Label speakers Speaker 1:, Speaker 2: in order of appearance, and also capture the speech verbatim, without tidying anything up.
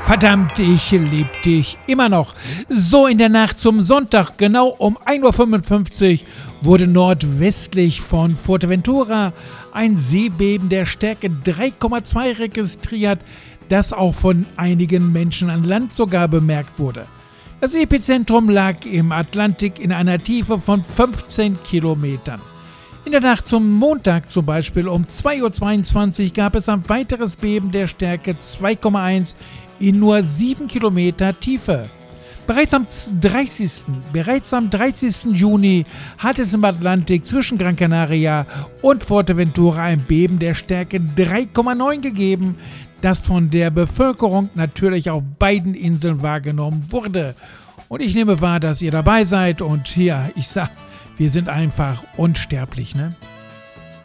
Speaker 1: Verdammt, ich lieb dich immer noch. So in der Nacht zum Sonntag, genau um ein Uhr fünfundfünfzig, wurde nordwestlich von Fuerteventura ein Seebeben der Stärke drei Komma zwei registriert, das auch von einigen Menschen an Land sogar bemerkt wurde. Das Epizentrum lag im Atlantik in einer Tiefe von fünfzehn Kilometern. In der Nacht zum Montag zum Beispiel um zwei Uhr zweiundzwanzig gab es ein weiteres Beben der Stärke zwei Komma eins in nur sieben Kilometer Tiefe. Bereits am dreißigsten Bereits am dreißigsten Juni hat es im Atlantik zwischen Gran Canaria und Fuerteventura ein Beben der Stärke drei Komma neun gegeben, das von der Bevölkerung natürlich auf beiden Inseln wahrgenommen wurde. Und ich nehme wahr, dass ihr dabei seid und hier, ich sag, wir sind einfach unsterblich, ne?